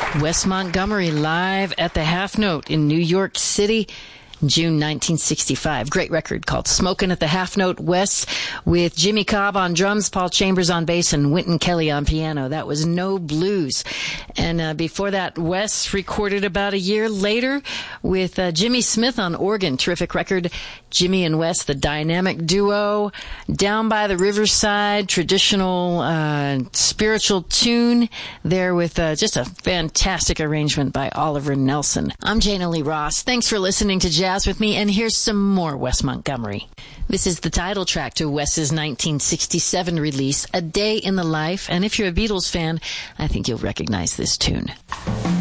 Wes Montgomery live at the Half Note in New York City, June 1965. Great record called Smokin' at the Half Note. Wes with Jimmy Cobb on drums, Paul Chambers on bass, and Wynton Kelly on piano. That was No Blues. And before that, Wes recorded about a year later with Jimmy Smith on organ. Terrific record. Jimmy and Wes, the dynamic duo. Down by the Riverside, traditional spiritual tune there with just a fantastic arrangement by Oliver Nelson. I'm Jana Lee Ross. Thanks for listening to Jazz with me, and here's some more Wes Montgomery. This is the title track to Wes's 1967 release, A Day in the Life, and if you're a Beatles fan, I think you'll recognize this tune.